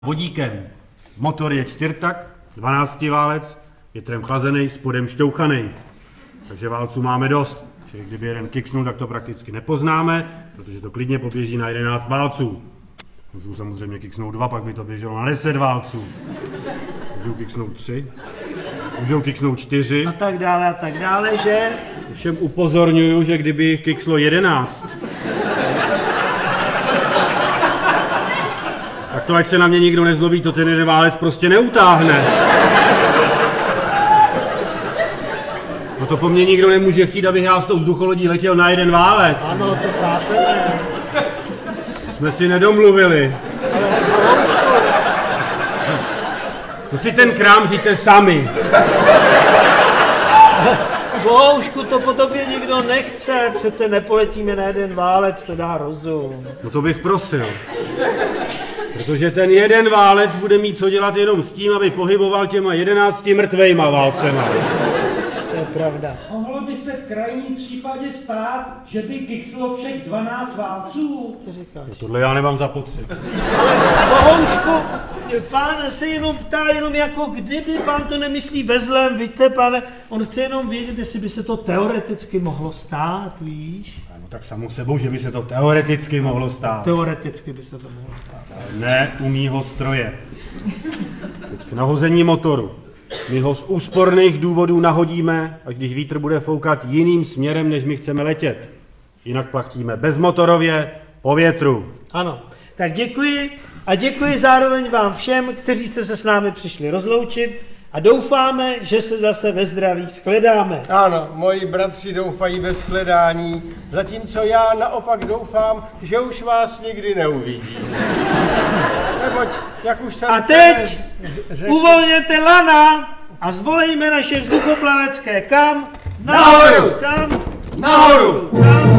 vodíkem. Motor je čtyřtakt, 12 válec, větrem chlazený, spodem šťouchaný. Takže válců máme dost. Čili kdyby jeden kiksnul, tak to prakticky nepoznáme, protože to klidně poběží na 11 válců. Můžu samozřejmě kiksnout 2, pak by to běželo na 10 válců. Můžu kiksnout 3, můžou kiksnout 4. A tak dále, že? Všem upozorňuju, že kdyby jich kikslo 11, tak to ať se na mě nikdo nezlobí, to ten jeden válec prostě neutáhne. No to po mně nikdo nemůže chtít, abych já s tou vzducholodí letěl na jeden válec. Ano, to chápeme. Jsme si nedomluvili. To si ten krám říte sami. Bohužku, to po tobě nikdo nechce, přece nepoletíme na jeden válec, to dá rozum. No to bych prosil. Protože ten jeden válec bude mít co dělat jenom s tím, aby pohyboval těma 11 mrtvejma válcema. To je pravda. Mohlo by se v krajním případě stát, že by kikslo všech 12 válců? Co říkáš? No tohle já nemám zapotřebí. Bohužku, pán se jenom ptá, jenom jako kdyby, pán to nemyslí ve zlém, vidíte, pane, on chce jenom vědět, jestli by se to teoreticky mohlo stát, víš? No tak samo sebou, že by se to teoreticky mohlo stát. Teoreticky by se to mohlo stát. Ne u mýho stroje. Teď na hození motoru. My ho z úsporných důvodů nahodíme, až když vítr bude foukat jiným směrem, než my chceme letět. Jinak plachtíme bezmotorově po větru. Ano, tak děkuji a děkuji zároveň vám všem, kteří jste se s námi přišli rozloučit a doufáme, že se zase ve zdraví shledáme. Ano, moji bratři doufají ve shledání, zatímco já naopak doufám, že už vás nikdy neuvidím. Neboť, jak už jsem... A teď uvolněte lana a zvolejme naše vzduchoplavecké kam? Nahoru! Kam? Nahoru! Kam?